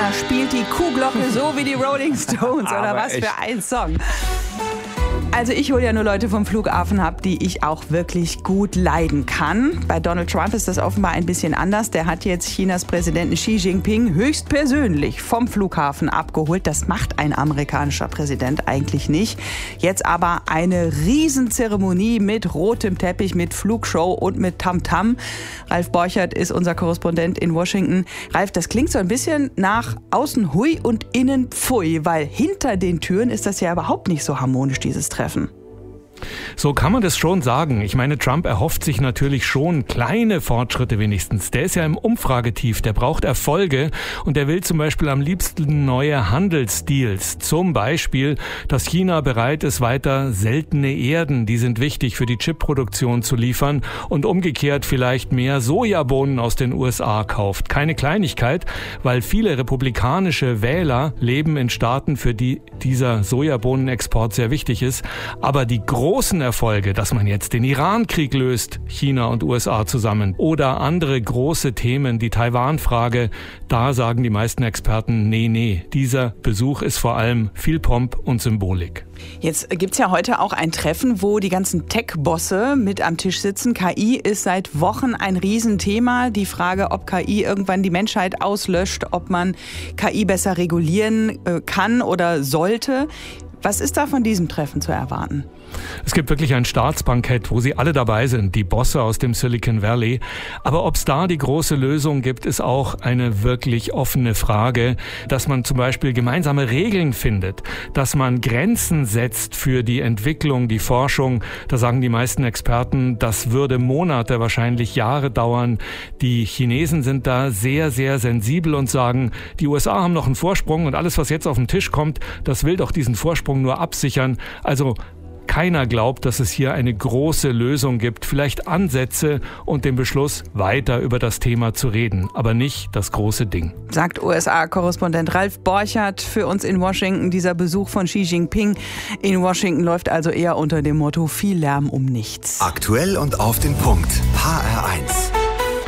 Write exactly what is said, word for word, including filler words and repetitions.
Da spielt die Kuhglocke so wie die Rolling Stones oder was echt? Für ein Song. Also ich hole ja nur Leute vom Flughafen ab, die ich auch wirklich gut leiden kann. Bei Donald Trump ist das offenbar ein bisschen anders. Der hat jetzt Chinas Präsidenten Xi Jinping höchstpersönlich vom Flughafen abgeholt. Das macht ein amerikanischer Präsident eigentlich nicht. Jetzt aber eine Riesenzeremonie mit rotem Teppich, mit Flugshow und mit Tamtam. Ralf Borchert ist unser Korrespondent in Washington. Ralf, das klingt so ein bisschen nach außen hui und innen pfui, weil hinter den Türen ist das ja überhaupt nicht so harmonisch, dieses Treffen. So kann man das schon sagen. Ich meine, Trump erhofft sich natürlich schon kleine Fortschritte wenigstens. Der ist ja im Umfragetief, der braucht Erfolge und der will zum Beispiel am liebsten neue Handelsdeals. Zum Beispiel, dass China bereit ist, weiter seltene Erden, die sind wichtig für die Chipproduktion, zu liefern und umgekehrt vielleicht mehr Sojabohnen aus den U S A kauft. Keine Kleinigkeit, weil viele republikanische Wähler leben in Staaten, für die dieser Sojabohnenexport sehr wichtig ist. Aber die großen Erfolge, dass man jetzt den Iran-Krieg löst, China und U S A zusammen, oder andere große Themen, die Taiwan-Frage, da sagen die meisten Experten, nee, nee, dieser Besuch ist vor allem viel Pomp und Symbolik. Jetzt gibt's ja heute auch ein Treffen, wo die ganzen Tech-Bosse mit am Tisch sitzen. K I ist seit Wochen ein Riesenthema. Die Frage, ob K I irgendwann die Menschheit auslöscht, ob man K I besser regulieren kann oder sollte. Was ist da von diesem Treffen zu erwarten? Es gibt wirklich ein Staatsbankett, wo sie alle dabei sind, die Bosse aus dem Silicon Valley. Aber ob es da die große Lösung gibt, ist auch eine wirklich offene Frage. Dass man zum Beispiel gemeinsame Regeln findet, dass man Grenzen setzt für die Entwicklung, die Forschung. Da sagen die meisten Experten, das würde Monate, wahrscheinlich Jahre dauern. Die Chinesen sind da sehr, sehr sensibel und sagen, die U S A haben noch einen Vorsprung und alles, was jetzt auf den Tisch kommt, das will doch diesen Vorsprung nur absichern. Also keiner glaubt, dass es hier eine große Lösung gibt, vielleicht Ansätze und den Beschluss, weiter über das Thema zu reden, aber nicht das große Ding. Sagt U S A-Korrespondent Ralf Borchert für uns in Washington. Dieser Besuch von Xi Jinping in Washington läuft also eher unter dem Motto viel Lärm um nichts. Aktuell und auf den Punkt. H R eins.